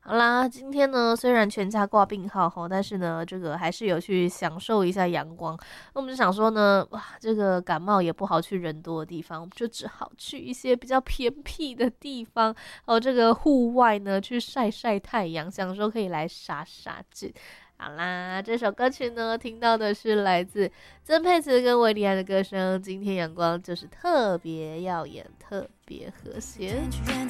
好啦，今天呢虽然全家挂病号吼，但是呢这个还是有去享受一下阳光。那我们就想说呢，哇，这个感冒也不好去人多的地方，我们就只好去一些比较偏僻的地方，这个户外呢去晒晒太阳，想说可以来杀杀菌。好啦，这首歌曲呢，听到的是来自曾沛慈跟韦礼安的歌声。今天阳光就是特别耀眼，特别和谐。